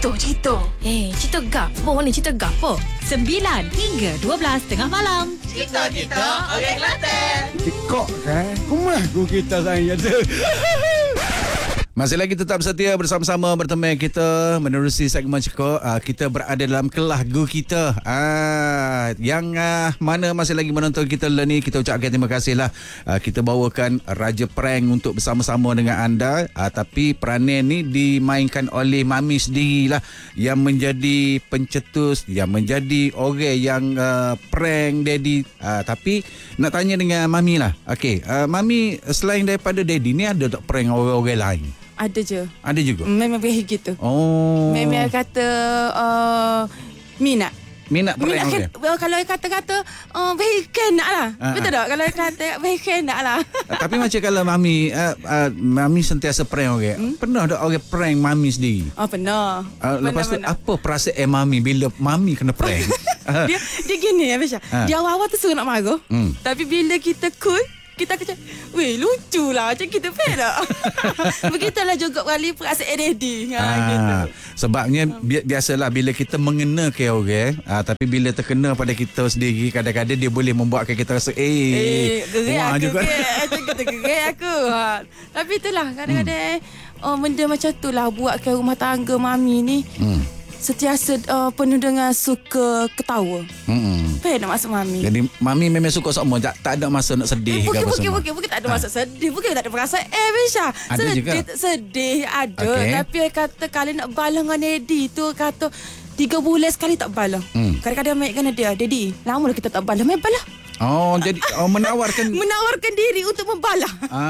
Cerita gapo ni? Cerita gapo? 9 hingga 12 tengah malam. Cerita orang Kelantan. Tikok kan? Kumaku kita saya tu. Masih lagi tetap setia bersama-sama berteman kita menerusi segmen Cekok. Kita berada dalam kelas Gu kita. Yang mana masih lagi menonton kita ni, kita ucapkan terima kasih lah. Kita bawakan Raja Prank untuk bersama-sama dengan anda. Tapi peranan ni dimainkan oleh Mami sendirilah, yang menjadi pencetus, yang menjadi orang yang prank Daddy. Tapi nak tanya dengan Mami lah. Okey, Mami selain daripada Daddy ni, ada tak prank orang-orang lain? Ada je. Ada juga? Memang begitu. Oh. Memang kata minat prank orang. Kalau kata-kata vehicle nak lah. Betul tak? Kalau kata vehicle nak lah. Tapi macam kalau Mami Mami sentiasa prank orang. Pernah tak orang prank Mami sendiri? Pernah. Lepas tu apa perasaan Mami bila Mami kena prank? dia gini ya Besha. Dia awal-awal tu suruh nak marah. Tapi bila kita cool, kita kata, weh lucu lah macam kita fair tak? Begitulah juga kali perasaan Daddy. Gitu. Sebabnya biasalah bila kita mengena ke orang, tapi bila terkena pada kita sendiri, kadang-kadang dia boleh membuatkan kita rasa gerak juga. Gerak aku. Tapi itulah kadang-kadang benda macam tu lah buatkan rumah tangga Mami ni sentiasa penuh dengan suka ketawa. Fair nak masuk Mami. Jadi Mami memang suka semua, tak ada masa nak sedih ke apa semua. Bukan tak ada masa sedih, bukan tak ada perasaan. Besha. Ada juga. Sedih ada, tapi kata kalau nak balas dengan Daddy tu kata 3 bulan sekali tak balas. Kadang-kadang ambil kena dia, Daddy, lama dah kita tak balas, main balas. Oh, jadi menawarkan diri untuk membalas.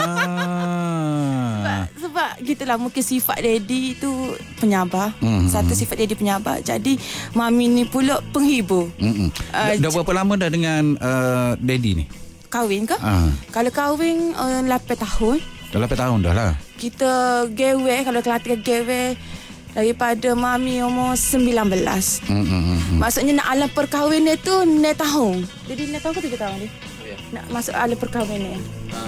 Sebab gitulah mungkin sifat Daddy tu penyabar. Satu sifat Daddy penyabar. Jadi Mami ni pula penghibur. Dah berapa lama dah dengan Daddy ni? Kahwin ke? Kalau kahwin 8 tahun. Dah 8 tahun dah lah. Kita gewe, kalau Kelantan gewe daripada Mami umur 19. Maksudnya nak alam perkahwinan tu 9 tahun. Jadi 9 tahun ke 3 tahun ni? Nak masuk alam perkahwinan.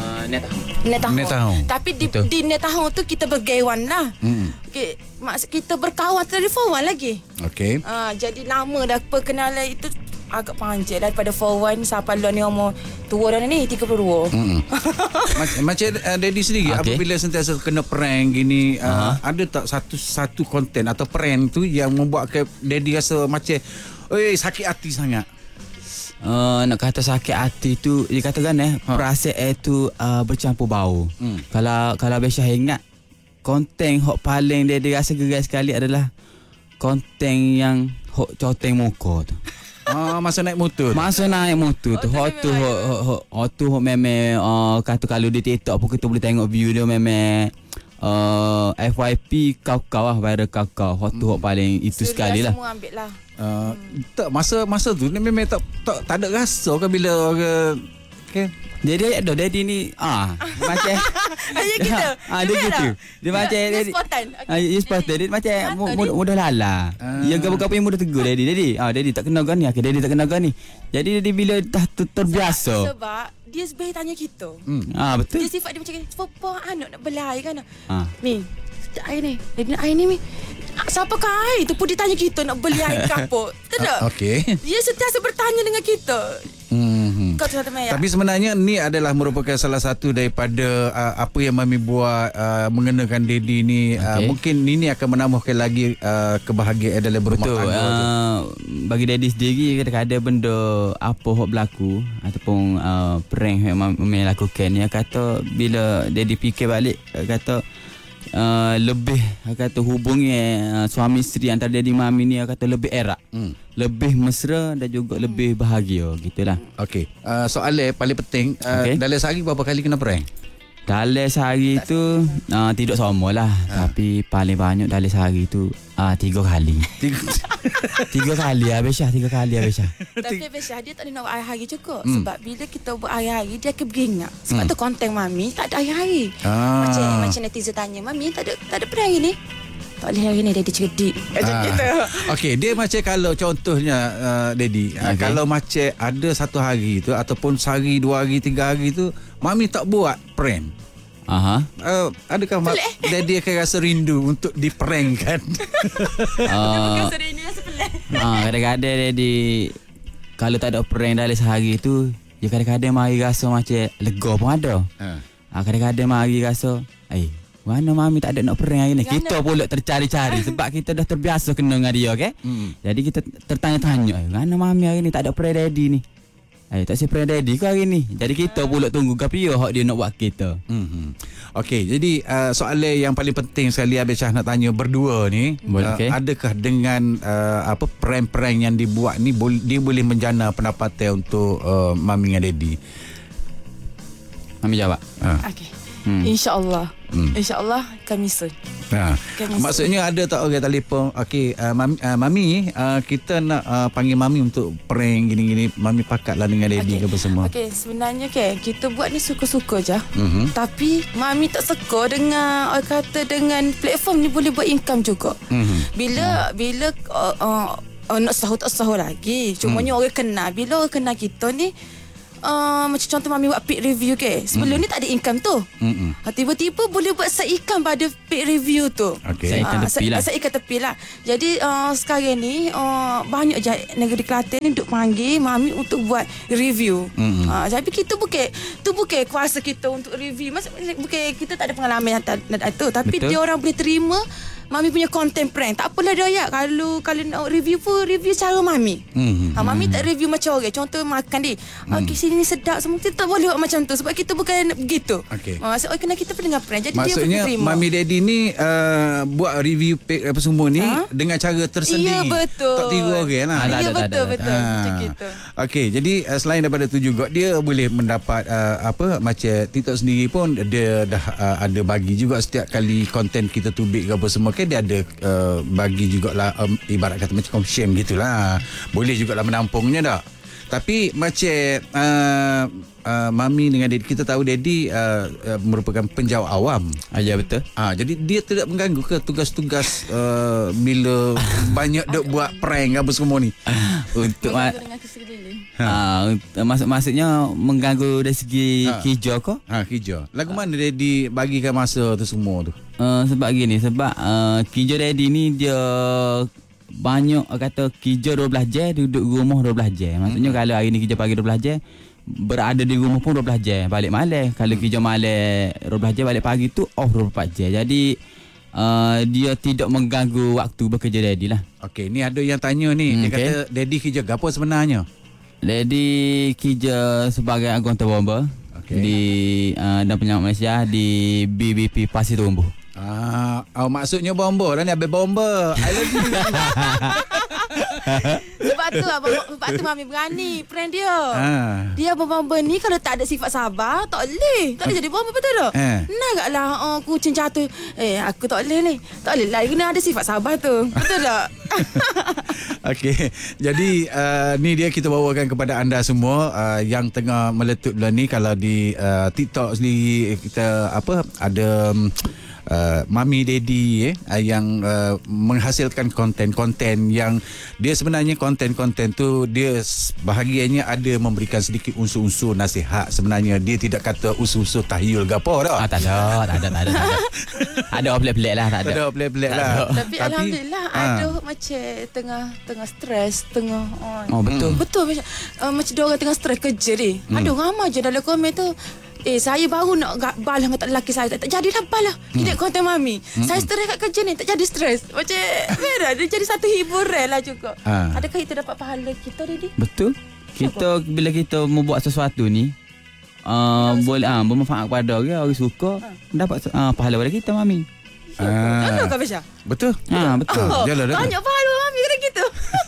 9 tahun. Tapi di 9 tahun tu kita bergewan lah. Okay. Maksud kita berkawan telefon lagi. Okey. Jadi lama dah perkenalan itu agak panjang daripada 4-1 sampai lo ni umur tua dah ni 32. Macam Daddy sendiri apabila sentiasa kena prank gini, ada tak satu konten atau prank tu yang membuatkan Daddy rasa macam sakit hati sangat? Nak kata sakit hati tu, dia katakan perasaan tu bercampur bau. Kalau Besha ingat, konten hok paling dia rasa gerai sekali adalah konten yang hok coteng muka tu. Masa naik motor tu. Hot tu memang kata kalau di TikTok pun kita boleh tengok view dia memang FYP kau-kau lah, viral kau-kau. Hot tu hot paling itu sekali lah. Semua ambil lah. Tak masa tu ni memang tak ada rasa kan bila orang Jadi Daddy ni macam kita. Dia gitu. Dia macam spontan. You spontan. Dia macam mudah lala. Yang gapa-gapa yang mudah tegur Daddy. Daddy tak kenal kan ni. Daddy tak kenal kan ni. Jadi Daddy bila dah terbiasa. Sebab dia sebenarnya tanya kita. Betul. Dia sifat dia macam apa anak nak bela air kan. Ni, air ni. Daddy nak air ni. Siapa air tu pun dia tanya kita nak beli air ke apa. Betul tak? Okey. Dia sentiasa bertanya dengan kita. Tapi sebenarnya ni adalah merupakan salah satu daripada apa yang Mami buat mengenakan Daddy ni. Mungkin ini akan menambahkan lagi kebahagiaan dalam berumah tangga. Bagi Daddy sendiri kadang-kadang benda apa hok berlaku ataupun prank yang Mami lakukan ni, kata bila Daddy fikir balik, kata lebih kata hubungan suami isteri antara Daddy Mami ni kata lebih erat, lebih mesra dan juga lebih bahagia gitulah. Okey. Soalan paling penting, dalam sehari berapa kali kena prank? Dalam sehari tu tidak sama lah. Tapi paling banyak dalam sehari tu 3 kali. 3 kali Besha. 3 kali Besha. Tapi Besha dia tak nak buat hari-hari cukup. Sebab bila kita buat hari-hari dia akan beringat. Sebab tu konten Mami tak ada hari-hari. Macam netizen tanya, Mami tak ada prank hari ni? Tak boleh hari ni Daddy cerdik. Macam gitu. Okey, dia macam kalau contohnya Daddy, kalau macam ada satu hari tu ataupun sehari, 2 hari, 3 hari tu Mami tak buat prank. Aha. Adakah Daddy akan rasa rindu untuk diprankkan? Kadang-kadang Daddy kalau tak ada prank dalam sehari tu, ya kadang-kadang mari rasa macam lega pun ada. Kadang-kadang mari rasa, mana mami tak ada nak prank hari ni. Kita pula tercari-cari sebab kita dah terbiasa kena dengan dia, okey? Jadi kita tertanya-tanya, mana mami hari ni tak ada prank Daddy ni. Tak si prank Daddy ke hari ni. Jadi kita pula tunggu gapi hak dia nak buat kita. Okey, jadi soalan yang paling penting sekali Abang Syah nak tanya berdua ni, adakah dengan prank-prank yang dibuat ni dia boleh menjana pendapatan untuk mami dengan Daddy? Mami jawab. Okey. InsyaAllah. InsyaAllah kami sun. Maksudnya ada tak orang telefon, okey, mami, kita nak panggil mami untuk prank gini-gini, mami pakatlah dengan Daddy ke apa semua. Okey, sebenarnya kita buat ni suka-suka je. Tapi mami tak suka dengan orang kata dengan platform ni boleh buat income juga. Bila nak sahur tak sahur lagi. Cumanya orang kenal. Bila orang kenal kita ni, macam contoh mami buat paid review sebelum ni tak ada income tu. Tiba-tiba boleh buat side income pada paid review tu. Side income tepi lah. Jadi sekarang ni banyak je negeri Kelantan ni duk panggil mami untuk buat review. Jadi kita bukan kuasa kita untuk review. Bukan kita tak ada pengalaman tu. Tapi dia orang boleh terima mami punya content prank. Tak apalah dia kalau nak review pun review cara mami. Mami tak review macam orang. Contoh makan dia. Sini sedap semua. Kita tak boleh buat macam tu sebab kita bukan begitu. Maksud orang kenal kita pun dengan prank. Jadi maksudnya dia terima. Mami Daddy ni buat review pack apa semua ni dengan cara tersendiri. Ya, betul. Tak tiru orang lah. Ya, betul. Macam gitu. Okey, jadi selain daripada tu juga dia boleh mendapat macam TikTok sendiri pun dia dah ada bagi juga setiap kali konten kita tubik ke apa semua. Dia ada bagi jugalah ibarat kata macam commission gitulah. Boleh jugalah menampungnya tak. Tapi macam mami dengan Daddy, kita tahu Daddy merupakan penjawat awam. Ya, betul. Jadi dia tidak mengganggu ke tugas-tugas bila banyak dok buat prank apa semua ni. Untuk maksudnya mengganggu dari segi kerja ke? Kerja. Lagu mana Daddy bagikan masa tu semua tu? Sebab gini, sebab kerja Daddy ni dia banyak kata kerja 12 jam, duduk rumah 12 jam. Maksudnya kalau hari ni kerja pagi 12 jam, berada di rumah pun 12 jam, balik malam. Kalau kerja malam 12 jam, balik pagi tu off 24 jam. Jadi dia tidak mengganggu waktu bekerja Daddy lah. Okey, ni ada yang tanya ni. Dia kata Daddy kerja apa sebenarnya? Daddy kerja sebagai anggota bomba di dan penyelamat Malaysia di BBP Pasir Tumbuh. Maksudnya bomba lah ni, habis bomba. I love you. Sebab tu mami berani prank dia. Dia bomba ni kalau tak ada sifat sabar tak boleh jadi bomba, betul tak? Naklah kucing jatuh. Aku tak boleh ni. Tak boleh lah, kena ada sifat sabar tu. Betul tak? Okey. Jadi ni dia kita bawakan kepada anda semua yang tengah meletup bulan ni. Kalau di TikTok sendiri kita ada Mami Daddy yang menghasilkan konten-konten yang dia sebenarnya konten-konten tu dia bahagiannya ada memberikan sedikit unsur-unsur nasihat. Sebenarnya dia tidak kata unsur-unsur tahyul ke apa dah. Tak ada. Ada pelik-pelik lah, tak ada. Ada pelik-pelik lah. Tapi alhamdulillah ada macam tengah stres, betul. Betul macam dia orang tengah stres kerja ni. Ada ramai je dalam komen tu. Saya baru nak balas dengan tak lelaki saya. Tak jadi dah balas. Kita konten mami. Saya stres kat kerja ni. Tak jadi stres. Macam merah. Dia jadi satu hiburan lah juga. Adakah kita dapat pahala kita, Daddy? Betul. Kita bila kita membuat sesuatu ni boleh bermanfaat kepada orang suka, dapat pahala pada kita, mami. Betul ke Abisha? Betul. Betul. Banyak pahala mami kena gitu.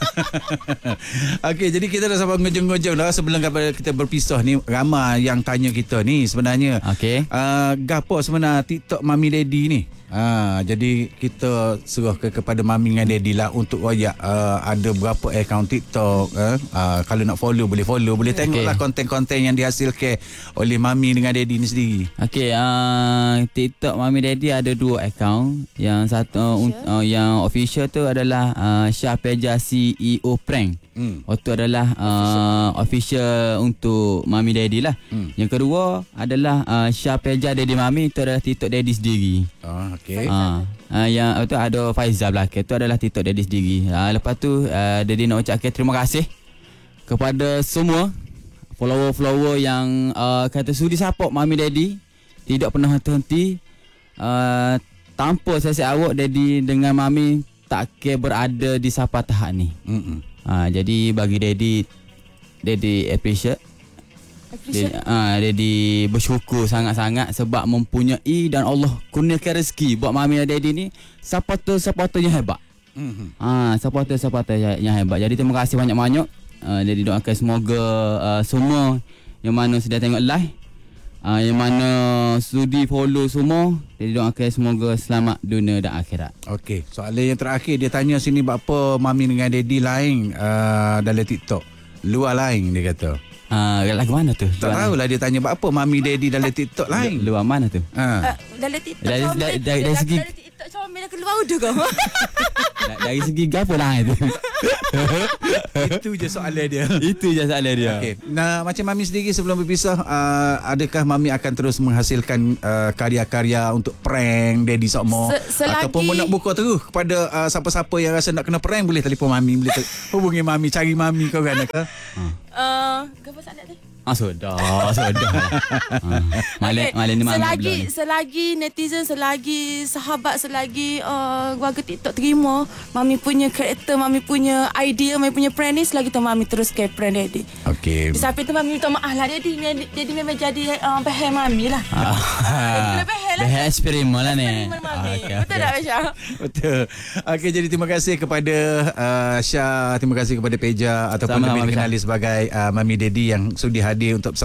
Okey, jadi kita dah sampai ngejung-ngejung dah. Sebelum kita berpisah ni, ramai yang tanya kita ni sebenarnya. Okey. Gapo sebenarnya TikTok Mami Daddy ni? Jadi kita suruh kepada Mami dengan Daddy lah untuk royak ada berapa akaun TikTok. Kalau nak follow boleh follow, boleh tengoklah konten-konten yang dihasilkan oleh Mami dengan Daddy ni sendiri. Okey, TikTok Mami Daddy ada 2 akaun. Yang satu yang official tu adalah Syah Peja CEO Prank. Itu adalah official untuk mami daddy lah. Yang kedua adalah Syah Peja daddy mami, itu adalah TikTok daddy sendiri. Okey. Yang itu ada Faizal belakang, itu adalah TikTok daddy sendiri. Lepas tu daddy nak ucapkan terima kasih kepada semua follower-follower yang kata sudi support mami daddy, tidak pernah henti. Tanpa sesi awak daddy dengan mami tak kira berada di siapa tahap ni. Jadi bagi daddy appreciate. Daddy bersyukur sangat-sangat sebab mempunyai dan Allah kurniakan rezeki buat mami dan daddy ni supporter-supporter yang hebat. Supporter-supporter yang hebat. Jadi terima kasih banyak-banyak. Daddy doakan semoga semua yang mana sedang tengok live, yang mana sudi follow semua, jadi doakan semoga selamat dunia dan akhirat. Okey, soalan yang terakhir dia tanya sini apa mami dengan daddy lain dalam TikTok. Luar lain dia kata. Lagu mana tu? Tak tahulah dia tanya apa mami daddy dalam TikTok lain. Luar mana tu? Dalam TikTok dari segi TikTok comel dah keluar udah kau. Dari segi gapo lah itu. Itu je soalan dia. Itu je soalan dia. Okey. Nah, macam mami sendiri sebelum berpisah, adakah mami akan terus menghasilkan karya-karya untuk prank daddy Sokmo? Ataupun nak buka terus kepada siapa-siapa yang rasa nak kena prank, boleh telefon mami, boleh hubungi mami, cari mami kau kan? Apa soalan tu? Sudah. Malek ni selagi netizen, selagi sahabat, selagi warga TikTok terima mami punya karakter, mami punya idea, mami punya prank ni, selagi tu mami terus ke prank daddy. Okey. Sampai tu mami minta maaf lah daddy memang jadi bahan mami lah. Bahan eksperimen lah ni. Betul tak Syah? Betul. Okey, jadi terima kasih kepada Syah, terima kasih kepada Peja ataupun lebih dikenali sebagai Mami Daddy yang sudi hadir untuk